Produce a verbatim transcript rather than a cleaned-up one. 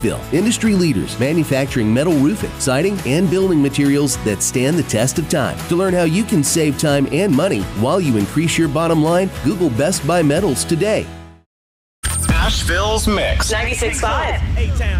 Bill, industry leaders manufacturing metal roofing, siding, and building materials that stand the test of time. To learn how you can save time and money while you increase your bottom line, Google Best Buy Metals today. Asheville's Mix. ninety-six point five. A-Town.